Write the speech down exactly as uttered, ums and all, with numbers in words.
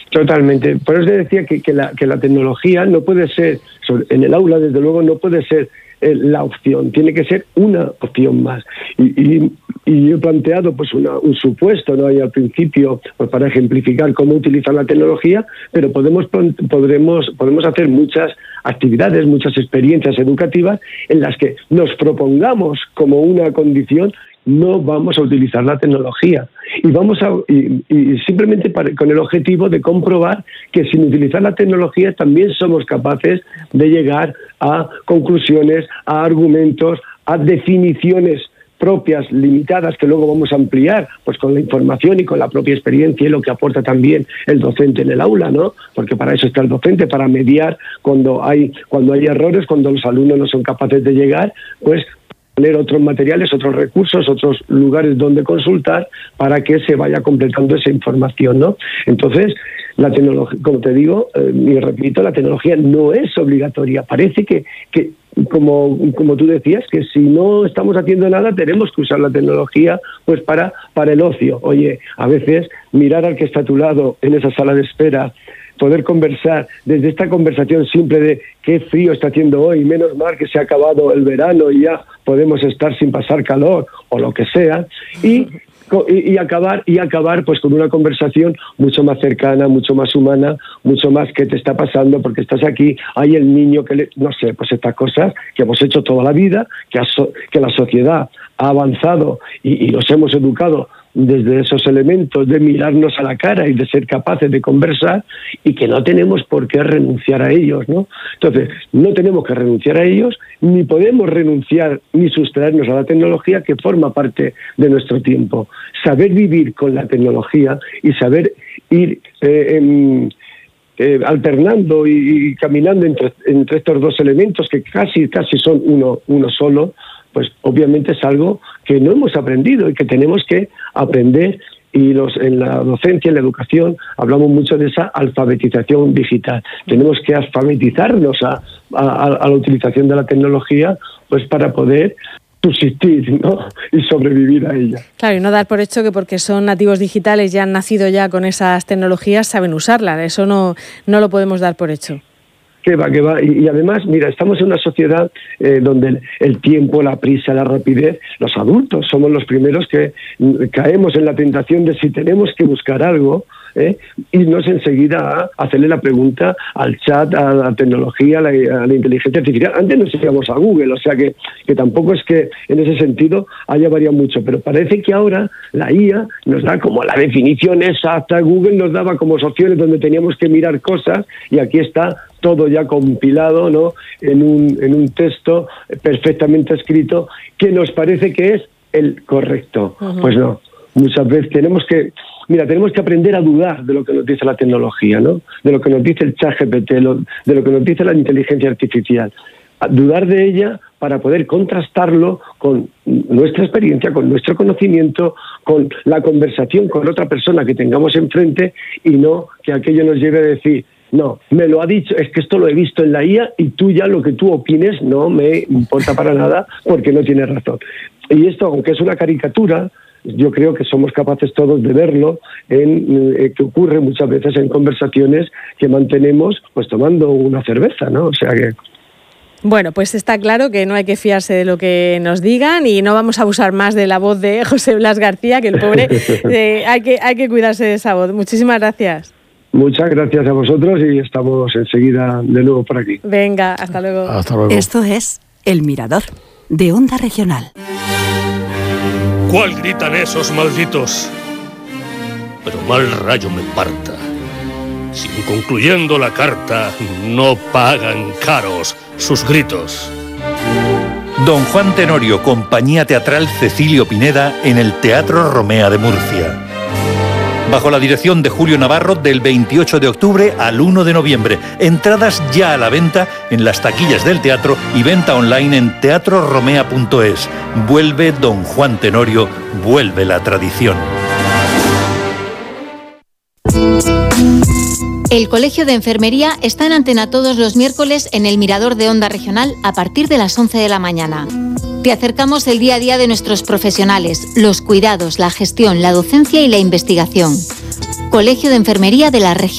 Totalmente. Por eso decía que, que, la, que la tecnología no puede ser, en el aula desde luego no puede ser eh, la opción, tiene que ser una opción más. Y, y, y yo he planteado pues una, un supuesto, ¿no? Ahí al principio, pues para ejemplificar cómo utilizar la tecnología, pero podemos, podremos, podemos hacer muchas actividades, muchas experiencias educativas en las que nos propongamos como una condición no vamos a utilizar la tecnología y vamos a y, y simplemente para, con el objetivo de comprobar que sin utilizar la tecnología también somos capaces de llegar a conclusiones, a argumentos, a definiciones propias, limitadas, que luego vamos a ampliar pues con la información y con la propia experiencia y lo que aporta también el docente en el aula, ¿no? Porque para eso está el docente, para mediar cuando hay cuando hay errores, cuando los alumnos no son capaces de llegar, pues tener otros materiales, otros recursos, otros lugares donde consultar para que se vaya completando esa información, ¿no? Entonces, la tecnología, como te digo, eh, y repito, la tecnología no es obligatoria. Parece que, que como, como tú decías, que si no estamos haciendo nada tenemos que usar la tecnología pues para, para el ocio. Oye, a veces mirar al que está a tu lado en esa sala de espera, poder conversar desde esta conversación simple de qué frío está haciendo hoy, menos mal que se ha acabado el verano y ya podemos estar sin pasar calor o lo que sea, y Y, y acabar y acabar pues con una conversación mucho más cercana, mucho más humana, mucho más qué te está pasando, porque estás aquí, hay el niño que le, no sé, pues estas cosas que hemos hecho toda la vida, que, ha, que la sociedad ha avanzado y, y los hemos educado desde esos elementos de mirarnos a la cara y de ser capaces de conversar, y que no tenemos por qué renunciar a ellos, ¿no? Entonces, no tenemos que renunciar a ellos, ni podemos renunciar ni sustraernos a la tecnología que forma parte de nuestro tiempo. Saber vivir con la tecnología y saber ir eh, en, eh, alternando y, y caminando entre, entre estos dos elementos que casi, casi son uno, uno solo, pues obviamente es algo que no hemos aprendido y que tenemos que aprender. Y los, en la docencia, en la educación, hablamos mucho de esa alfabetización digital. Tenemos que alfabetizarnos a, a, a la utilización de la tecnología pues para poder subsistir, ¿no? Y sobrevivir a ella. Claro, y no dar por hecho que porque son nativos digitales, ya han nacido ya con esas tecnologías, saben usarlas. Eso no, no lo podemos dar por hecho. Que va, que va. Y, y además, mira, estamos en una sociedad eh, donde el, el tiempo, la prisa, la rapidez, los adultos somos los primeros que caemos en la tentación de, si tenemos que buscar algo, ¿eh? irnos enseguida a hacerle la pregunta al chat, a la tecnología, a la, a la inteligencia artificial. Antes nos íbamos a Google, o sea que, que tampoco es que en ese sentido haya variado mucho, pero parece que ahora la I A nos da como la definición exacta. Google nos daba como opciones donde teníamos que mirar cosas, y aquí está todo ya compilado, ¿no? en un, en un texto perfectamente escrito que nos parece que es el correcto. Uh-huh. Pues no, muchas veces tenemos que Mira, tenemos que aprender a dudar de lo que nos dice la tecnología, ¿no? De lo que nos dice el chat G P T, de lo que nos dice la inteligencia artificial. A dudar de ella para poder contrastarlo con nuestra experiencia, con nuestro conocimiento, con la conversación con otra persona que tengamos enfrente, y no que aquello nos lleve a decir, no, me lo ha dicho, es que esto lo he visto en la I A y tú ya lo que tú opines no me importa para nada porque no tienes razón. Y esto, aunque es una caricatura, yo creo que somos capaces todos de verlo, en, eh, que ocurre muchas veces en conversaciones que mantenemos pues tomando una cerveza, ¿no? O sea que... Bueno, pues está claro que no hay que fiarse de lo que nos digan, y no vamos a abusar más de la voz de José Blas García, que el pobre, eh, hay que, hay que cuidarse de esa voz. Muchísimas gracias. Muchas gracias a vosotros y estamos enseguida de nuevo por aquí. Venga, hasta luego. Hasta luego. Esto es El Mirador, de Onda Regional. ¿Cuál gritan esos malditos? Pero mal rayo me parta, si concluyendo la carta no pagan caros sus gritos. Don Juan Tenorio, Compañía Teatral Cecilio Pineda, en el Teatro Romea de Murcia. Bajo la dirección de Julio Navarro, del veintiocho de octubre al uno de noviembre. Entradas ya a la venta en las taquillas del teatro y venta online en teatro romea punto es. Vuelve Don Juan Tenorio, vuelve la tradición. El Colegio de Enfermería está en antena todos los miércoles en el Mirador de Onda Regional a partir de las once de la mañana. Te acercamos el día a día de nuestros profesionales, los cuidados, la gestión, la docencia y la investigación. Colegio de Enfermería de la Región